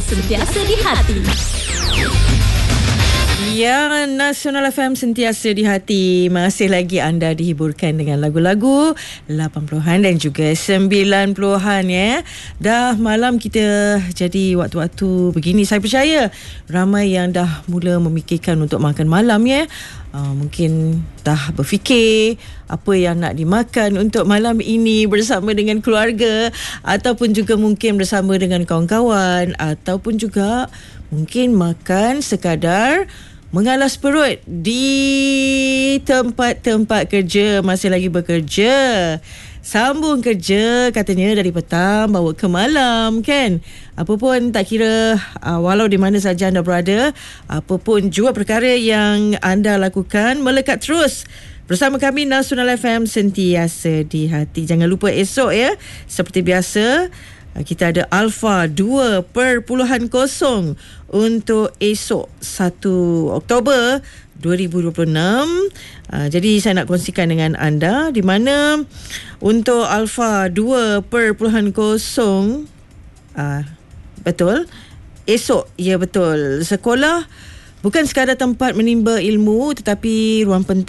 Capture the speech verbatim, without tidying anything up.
sentiasa di hati. Ya, Nasional F M sentiasa di hati. Masih lagi anda dihiburkan dengan lagu-lagu lapan puluhan dan juga sembilan puluhan ya. Dah malam kita jadi waktu-waktu begini, saya percaya ramai yang dah mula memikirkan untuk makan malam ya. Uh, mungkin dah berfikir apa yang nak dimakan untuk malam ini bersama dengan keluarga, ataupun juga mungkin bersama dengan kawan-kawan, ataupun juga mungkin makan sekadar mengalas perut di tempat-tempat kerja. Masih lagi bekerja, sambung kerja katanya dari petang bawa ke malam kan. Apa pun tak kira uh, walau di mana saja anda berada, apa pun jua perkara yang anda lakukan, melekat terus bersama kami Nasional F M sentiasa di hati. Jangan lupa esok ya, seperti biasa kita ada Alpha dua perpuluhan kosong untuk esok satu Oktober dua ribu dua puluh enam. Uh, jadi saya nak kongsikan dengan anda di mana untuk Alpha dua perpuluhan kosong uh, betul esok, ya betul, sekolah bukan sekadar tempat menimba ilmu tetapi ruang penting